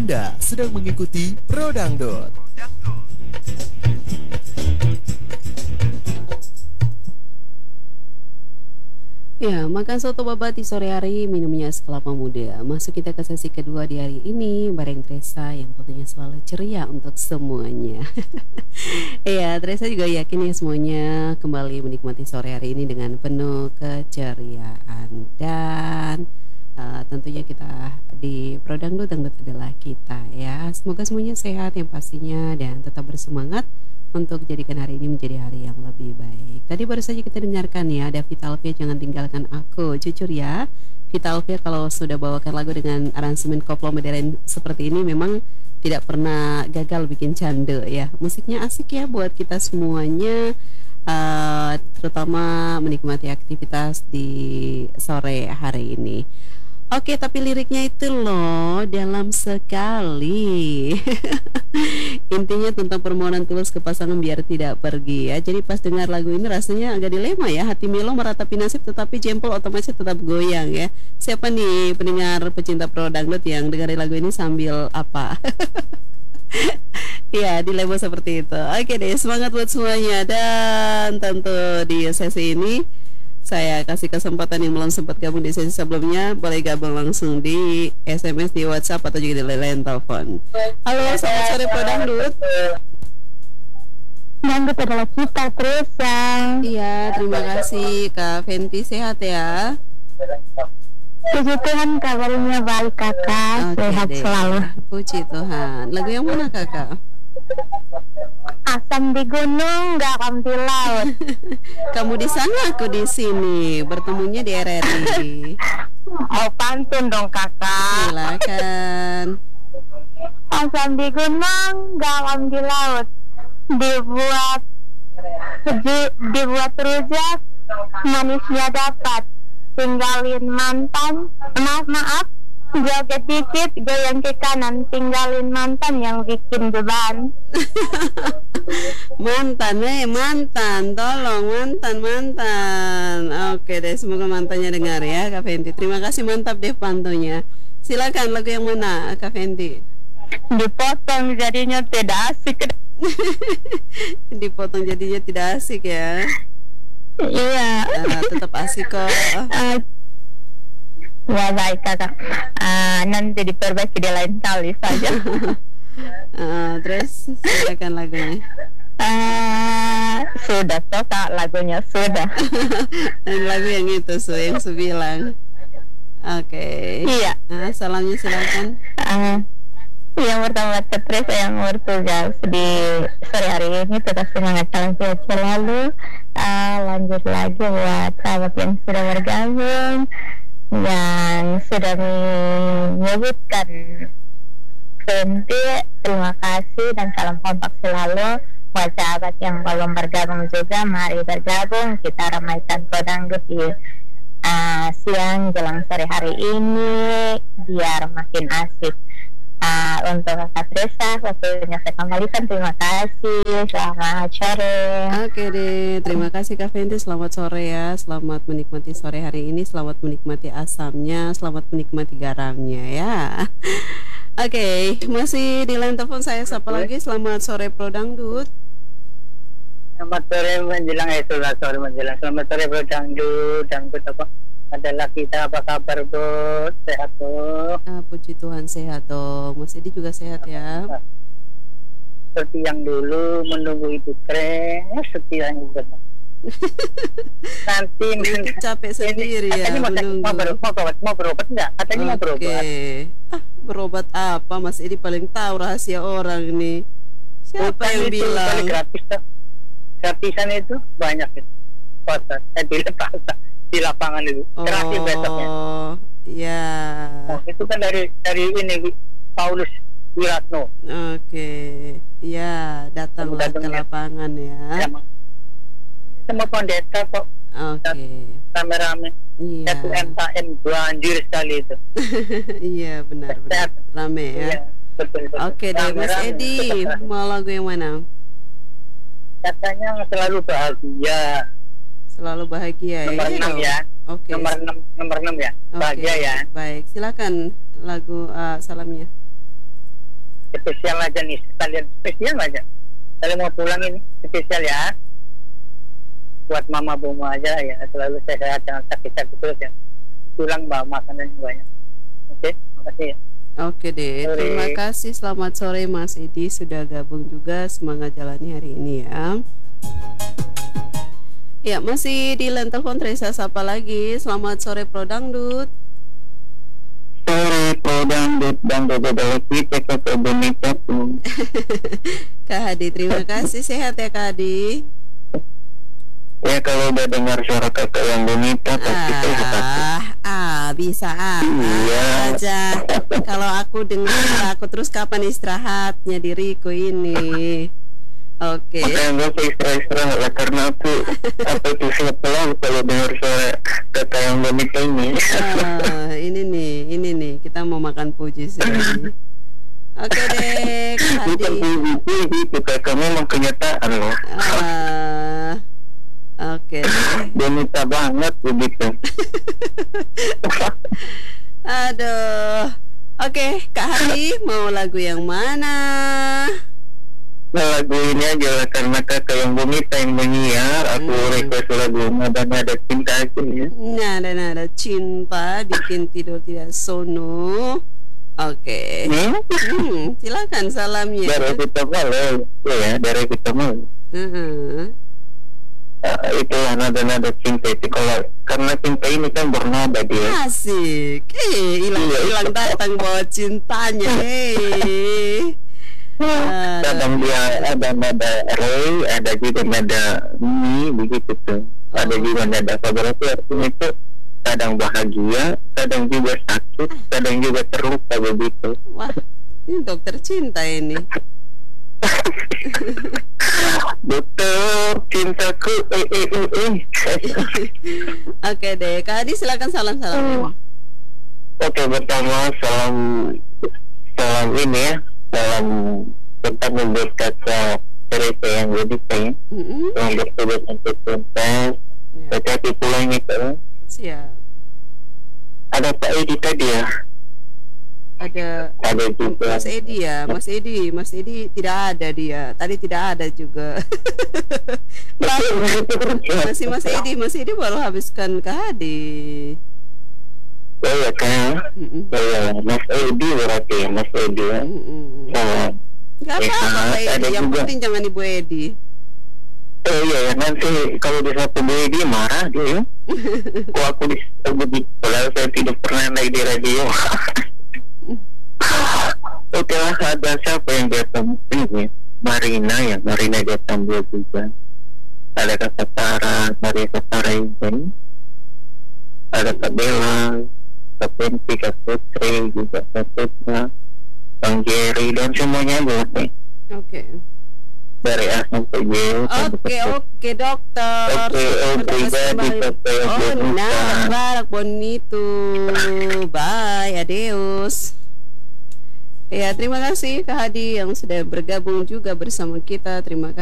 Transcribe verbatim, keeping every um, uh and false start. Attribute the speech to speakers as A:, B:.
A: Anda sedang mengikuti Pro Dangdut.
B: Ya, makan soto babat di sore hari, minumnya es kelapa muda. Masuk kita ke sesi kedua di hari ini, bareng Tresa yang tentunya selalu ceria untuk semuanya. Iya, Tresa juga yakin ya semuanya kembali menikmati sore hari ini dengan penuh keceriaan. Dan uh, tentunya kita di Pro Dangdut, Dangdut adalah kita ya. Semoga semuanya sehat yang pastinya dan tetap bersemangat untuk jadikan hari ini menjadi hari yang lebih baik. Tadi baru saja kita dengarkan ya, ada Vitalvia Jangan Tinggalkan Aku. Jujur ya, Vitalvia kalau sudah bawakan lagu dengan aransemen koplo modern seperti ini memang tidak pernah gagal bikin cande ya. Musiknya asik ya buat kita semuanya, uh, terutama menikmati aktivitas di sore hari ini. Oke, tapi liriknya itu loh dalam sekali. Intinya tentang permohonan tulus ke pasangan biar tidak pergi ya. Jadi pas dengar lagu ini rasanya agak dilema ya. Hati Milo meratapi nasib tetapi jempol otomatis tetap goyang ya. Siapa nih pendengar pecinta Pro Dangdut yang dengerin lagu ini sambil apa? Ya, dilema seperti itu. Oke deh, semangat buat semuanya. Dan tentu di sesi ini saya kasih kesempatan yang belum sempat gabung di sesi sebelumnya, boleh gabung langsung di S M S, di WhatsApp, atau juga di line telepon. Halo, selamat sore Pro Dangdut.
C: Dangdut adalah kita, Tresa.
B: Iya, terima kasih Kak Fenty, sehat ya?
C: Puji Tuhan kabarnya baik kakak,
B: Oke
C: sehat
B: deh,
C: selalu.
B: puji Tuhan. Lagu yang mana kakak?
C: Asam di gunung, garam di laut.
B: Kamu di sana, aku di sini. Bertemunya di R R I.
C: Oh, pantun dong kakak.
B: Silakan.
C: Asam di gunung, garam di laut. Dibuat di, dibuat rujak, manisnya dapat. Tinggalin mantan, maaf maaf, joget dikit, goyang ke kanan. Tinggalin mantan yang bikin beban.
B: Mantan, eh mantan, tolong mantan, mantan. Oke deh, semoga mantannya dengar ya Kak Fenty. Terima kasih, mantap deh pantunya. Silakan, lagu yang mana Kak Fenty?
C: Dipotong jadinya tidak asik.
B: Dipotong jadinya tidak asik ya.
C: Iya.
B: Uh, tetap asik kok.
C: Uh, Wah baik kakak. Uh, nanti diperbaiki di lain kali saja.
B: uh, Terus silakan lagunya.
C: Uh, sudah toh kak, lagunya sudah.
B: Lagu yang itu su yang su bilang. Oke. Okay.
C: Iya.
B: Uh, salamnya silakan.
C: Uh, yang pertama ke Tresa yang bertugas di sore hari ini, tetap semangat, salam sehat selalu. Uh, lanjut lagi buat sahabat yang sudah bergabung, yang sudah menyebutkan Fenty, terima kasih dan salam kompak selalu. Buat sahabat yang belum bergabung juga, mari bergabung, kita ramaikan Pro Dangdut di uh, siang jelang sore hari ini biar makin asik. Uh, untuk Kak Tresa, waktunya saya kembalikan. Terima kasih, selamat sore.
B: Oke deh, terima kasih Kak Fenty, selamat sore ya. Selamat menikmati sore hari ini, selamat menikmati asamnya, selamat menikmati garamnya ya. Oke, masih di line telepon saya, siapa lagi? Selamat sore Pro Dangdut.
D: Selamat sore menjelang eh selamat sore menjelang selamat sore Pro Dangdut. Dangdut apa adalah kita, apa kabar bos? Sehat tuh?
B: Ah, puji Tuhan sehat dong. Mas Edi juga sehat ya.
D: Seperti yang dulu menunggu itu tren setia yang benar. Nanti
B: nanti capek sendiri ya
D: katanya
B: menunggu.
D: Mau berobat, mau berobat, mau berobat enggak? Katanya
B: okay.
D: mau berobat.
B: Ah, berobat apa? Mas Edi paling tahu rahasia orang nih. Siapa
D: Bukan
B: yang
D: itu,
B: bilang?
D: Gratis tuh. Gratisan itu banyak itu. Pasar, eh, di pasar, di lapangan itu. Terakhir
B: oh,
D: besoknya.
B: Ya.
D: Nah, itu kan dari dari ini Paulus Wiratno.
B: Oke, okay. Ya datanglah ke lapangan ya.
D: Ya, sama pendeta kok.
B: Oke. Okay.
D: Rame-rame.
B: Iya.
D: Satu M K M banjir sekali itu.
B: Iya benar benar. Rame ya. Iya,
D: betul, betul.
B: Oke deh, Mas Edi, mau lagu yang mana?
D: Katanya selalu bahagia.
B: Selalu bahagia ya.
D: Nomor enam ya.
B: Oke. Okay.
D: Nomor enam, nomor enam ya. Okay. Bahagia ya.
B: Baik, silakan lagu uh, salamnya.
D: spesial aja nih, sekalian spesial aja. Kalau mau pulang ini spesial ya. Buat mama bomo aja ya, selalu sehat, jangan sakit-sakit terus ya. Pulang bawa makanan yang banyak. Oke, makasih ya.
B: Oke deh,
D: Sore.
B: terima kasih. Selamat sore Mas Edi sudah gabung juga. Semangat jalani hari ini ya. Ya, masih di line telepon Teresa sapa lagi. Selamat sore Pro Dangdut.
C: Sore podang dan beberapa kita ke bonita tuh.
B: Kak Hadi, terima kasih. Sehat ya Kak Hadi.
C: Ya kalau udah dengar suara kakak yang bonita pasti sehat.
B: Ah, ah, bisa ah,
C: Iya.
B: aja. Kalau aku dengar aku terus kapan istirahatnya diriku ini. Oke.
C: Makanya nggak usah istirahat lah karena aku apa itu siap lah kalau dengar suara kakak yang bonita ini.
B: Ah, ini nih, ini nih kita mau makan puji sih. Oke deh, Kak
C: Bukan
B: Hadi.
C: itu itu kakak memang kenyataan loh.
B: Ah, oke.
C: Bonita banget begitu.
B: Aduh. Oke, Kak Hadi mau lagu yang mana?
C: Nah, lagu ini aja lah karena kakak yang bonita yang menyiar. Aku
B: Hmm.
C: request lagu nada-nada cinta aja ya.
B: Nada-nada cinta bikin tidur tidak sono. Oke.
C: Hmm?
B: Hmm, silakan salamnya.
C: Dari kita malu, ya dari kita malu.
B: Heeh.
C: Uh, itulah nada-nada cinta itu kalau karena cinta ini kan bernada dia.
B: Asik. Eh, hilang
C: Iya.
B: hilang datang bawa cintanya. Eh. Aduh.
C: Kadang dia ada nada re, ada juga nada mi begitu tuh. Ada
B: Oh.
C: juga nada apa berarti artinya itu kadang bahagia, kadang juga sakit, kadang juga terluka begitu.
B: Wah, ini dokter cinta ini.
C: Dokter cintaku, eh eh eh eh.
B: Oke deh, Kak Adi silakan salam-salam.
C: Oke, pertama salam salam ini ya, salam tentang membuat kakak Teresa yang bonita ya,
B: Mm-mm.
C: yang bertugas untuk tuntas.
B: Ya,
C: Hati-hati pulangnya kan.
B: siap.
C: Ada Pak Edi tadi ya,
B: Ada
C: ada juga.
B: Mas Edi ya, Mas Edi, Mas Edi tidak ada dia. Tadi tidak ada juga. Masih Mas Edi, Mas Edi baru habiskan Kak Adi.
C: Oh ya kan,
B: Mm-mm.
C: oh ya Mas Edi berarti ya, Mas Edi ya.
B: Mm-mm.
C: Salam.
B: Gak
C: Eh,
B: apa-apa Pak
C: ada
B: Edi, yang
C: juga.
B: penting jangan Ibu Edi.
C: Oh iya ya, nanti kalau di satu Bu Edi marah dia ya. Kok aku disebut begitu, padahal saya tidak pernah naik di radio. Oke lah, ada siapa yang datang ini? Marina ya, Marina datang dia juga. Ada Kak Satara, Maria Satara ini. Ada Kak Bella, Kak Penti, Kak Putri, juga Kak Putra, Bang Jerry, dan semuanya buat nih.
B: Oke.
C: Dari A sampai Y.
B: Oke, oke dokter.
C: Oke,
B: Terima
C: oke,
B: kasih
C: jadi
B: kembali.
C: dokter yang
B: Oh,
C: bonita.
B: nah, barak bonito. Bye, adios. Ya, terima kasih Kak Hadi yang sudah bergabung juga bersama kita. Terima kasih.